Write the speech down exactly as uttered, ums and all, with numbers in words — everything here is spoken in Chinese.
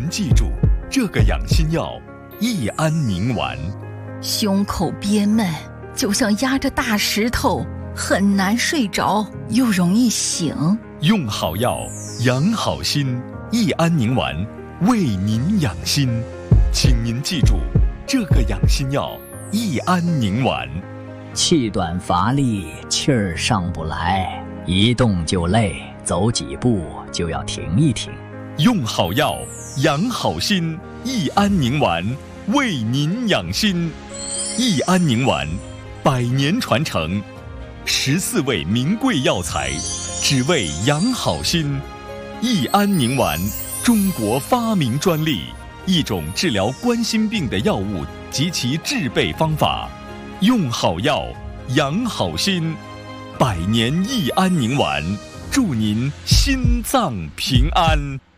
记住这个养心药益安宁丸。 胸口憋闷，就像压着大石头，很难睡着，又容易醒。 用好药，养好心，益安宁丸为您养心。请您记住这个养心药益安宁丸。 气短乏力，气儿上不来，一动就累，走几步就要停一停。 用好药，养好心，益安宁丸为您养心。益安宁丸，百年传承，十四味名贵药材，只为养好心。益安宁丸，中国发明专利，一种治疗冠心病的药物及其制备方法。用好药，养好心，百年益安宁丸，祝您心脏平安。